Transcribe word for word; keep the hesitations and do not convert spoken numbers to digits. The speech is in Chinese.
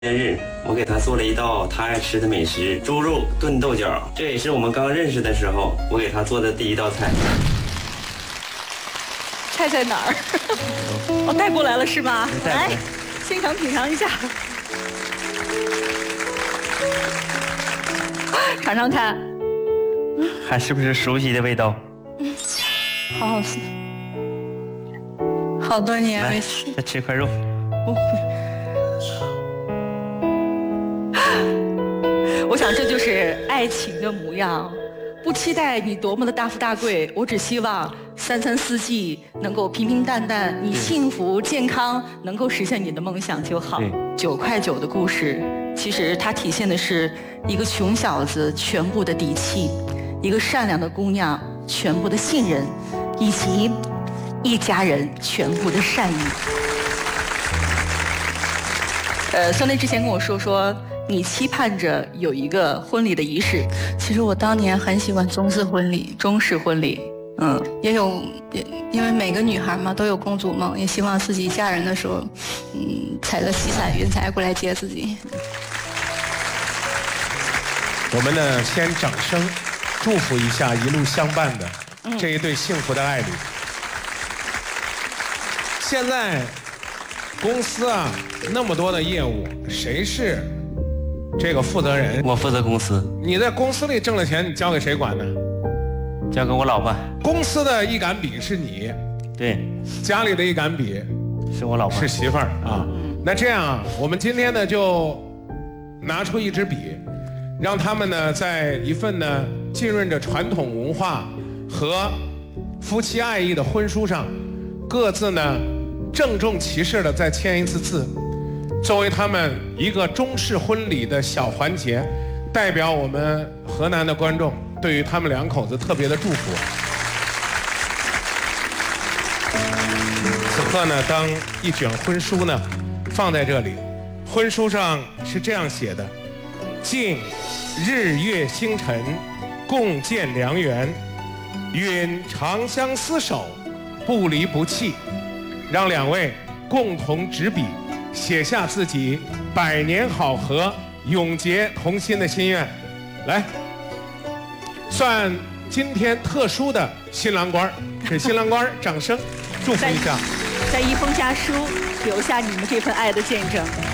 日，我给他做了一道他爱吃的美食——猪肉炖豆角，这也是我们刚认识的时候我给他做的第一道菜。 菜在哪儿？我带过来了是吗？来，现场品尝一下，尝尝看， 还是不是熟悉的味道？ 嗯，好好吃。好多年没吃， 再吃块肉。 我我想这就是爱情的模样，不期待你多么的大富大贵，我只希望三餐四季能够平平淡淡，你幸福健康，能够实现你的梦想就好。九块九的故事，其实它体现的是一个穷小子全部的底气，一个善良的姑娘全部的信任，以及一家人全部的善意。呃，孙雷之前跟我说说，你期盼着有一个婚礼的仪式。 其实我当年很喜欢中式婚礼， 中式婚礼， 嗯，也有，也因为每个女孩嘛都有公主梦，也希望自己嫁人的时候，嗯，踩着七彩云彩过来接自己。 我们呢，先掌声祝福一下一路相伴的这一对幸福的爱侣。现在公司啊那么多的业务，谁是这个负责人？ 我负责公司。 你在公司里挣了钱，你交给谁管呢？ 交给我老婆。 公司的一杆笔是你， 对， 家里的一杆笔是我老婆， 是媳妇儿啊。那这样啊，我们今天呢就拿出一支笔，让他们呢在一份呢浸润着传统文化和夫妻爱意的婚书上，各自呢郑重其事的再签一次字，作为他们一个中式婚礼的小环节，代表我们河南的观众对于他们两口子特别的祝福。此刻呢，当一卷婚书呢放在这里，婚书上是这样写的：敬日月星辰，共建良缘，允长相厮守，不离不弃。让两位共同执笔，写下自己百年好合、永结同心的心愿。来，算今天特殊的新郎官，给新郎官掌声祝福一下。 在一封家书留下你们这份爱的见证。